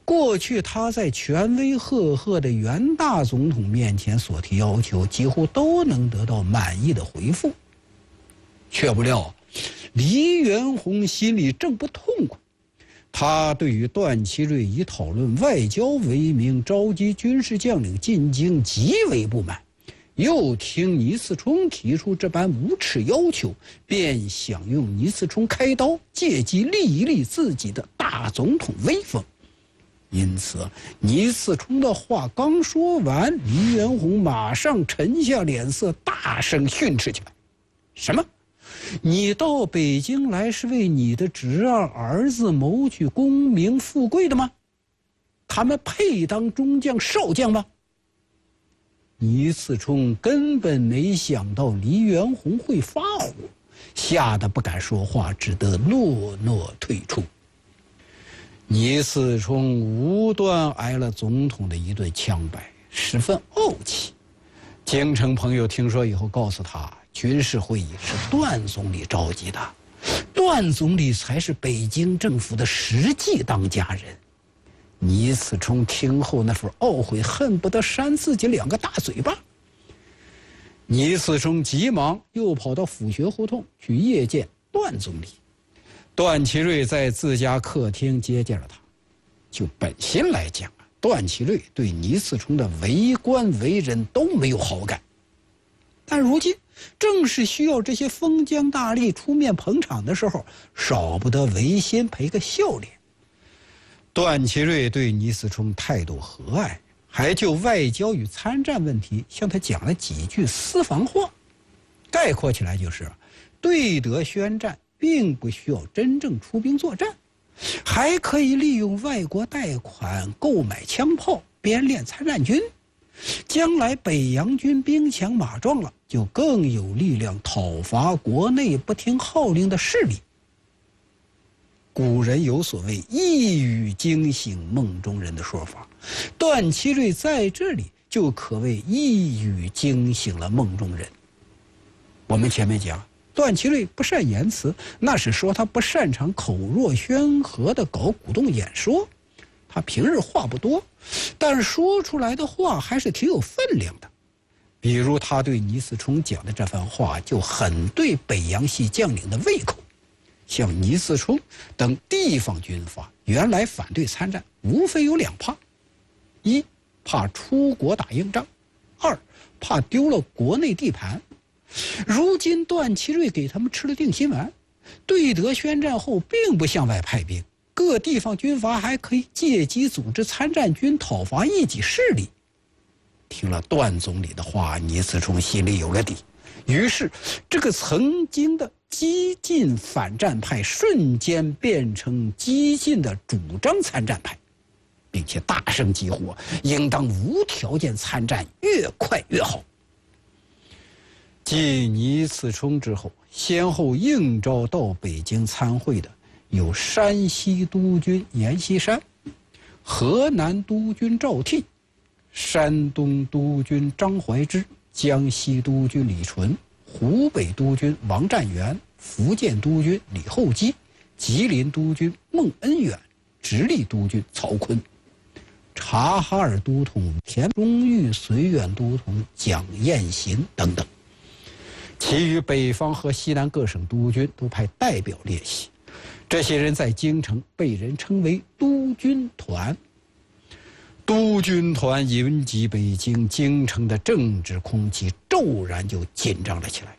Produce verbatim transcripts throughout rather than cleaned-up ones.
过去他在权威赫赫的袁大总统面前所提要求，几乎都能得到满意的回复。却不料，黎元洪心里正不痛快。他对于段祺瑞以讨论外交为名召集军事将领进京极为不满，又听倪嗣冲提出这般无耻要求，便想用倪嗣冲开刀，借机立一立自己的大总统威风。因此，倪嗣冲的话刚说完，黎元洪马上沉下脸色，大声训斥起来：“什么？你到北京来是为你的侄儿儿子谋取功名富贵的吗？他们配当中将少将吗？”倪嗣冲根本没想到黎元洪会发火，吓得不敢说话，只得诺诺退出。倪嗣冲无端挨了总统的一顿枪白，十分怄气。京城朋友听说以后告诉他，军事会议是段总理召集的，段总理才是北京政府的实际当家人。倪嗣冲听后那份懊悔，恨不得扇自己两个大嘴巴。倪嗣冲急忙又跑到府学胡同去谒见段总理。段祺瑞在自家客厅接见了他。就本心来讲，段祺瑞对倪嗣冲的为官为人都没有好感，但如今正是需要这些封疆大吏出面捧场的时候，少不得违心赔个笑脸。段祺瑞对倪嗣冲态度和蔼，还就外交与参战问题向他讲了几句私房话。概括起来就是，对德宣战并不需要真正出兵作战，还可以利用外国贷款购买枪炮，编练参战军。将来北洋军兵强马壮了，就更有力量讨伐国内不听号令的势力。古人有所谓一语惊醒梦中人的说法，段祺瑞在这里就可谓一语惊醒了梦中人。我们前面讲，段祺瑞不善言辞，那是说他不擅长口若悬河的搞鼓动演说。他平日话不多，但说出来的话还是挺有分量的。比如他对倪嗣冲讲的这番话，就很对北洋系将领的胃口。像倪嗣冲等地方军阀原来反对参战，无非有两怕：一怕出国打硬仗，二怕丢了国内地盘。如今段祺瑞给他们吃了定心丸，对德宣战后并不向外派兵，各地方军阀还可以借机组织参战军讨伐异己势力。听了段总理的话，倪嗣冲心里有了底，于是这个曾经的激进反战派瞬间变成激进的主张参战派，并且大声疾呼应当无条件参战，越快越好。继倪嗣冲之后，先后应召到北京参会的有山西督军阎锡山、河南督军赵倜、山东督军张怀之、江西督军李纯、湖北督军王占元、福建督军李厚基、吉林督军孟恩远、直隶督军曹锟、察哈尔都统田中玉、绥远都统蒋彦行等等。其余北方和西南各省督军都派代表列席，这些人在京城被人称为督军团。督军团云集北京，京城的政治空气骤然就紧张了起来。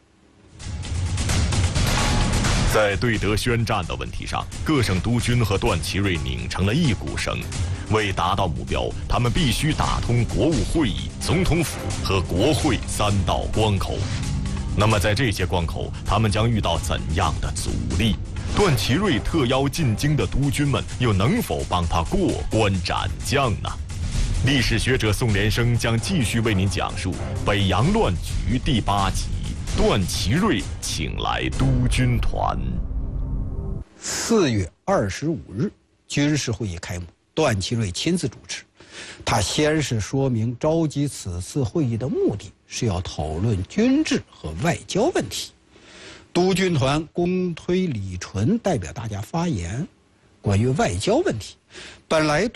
在对德宣战的问题上，各省督军和段祺瑞拧成了一股绳。为达到目标，他们必须打通国务会议、总统府和国会三道关口。那么在这些关口，他们将遇到怎样的阻力？段祺瑞特邀进京的督军们又能否帮他过关斩将呢？历史学者宋连生将继续为您讲述《北洋乱局》第八集：段祺瑞请来督军团。 四月二十五日，军事会议开幕，段祺瑞亲自主持。他先是说明召集此次会议的目的是要讨论军制和外交问题。督军团公推李纯代表大家发言。关于外交问题，本来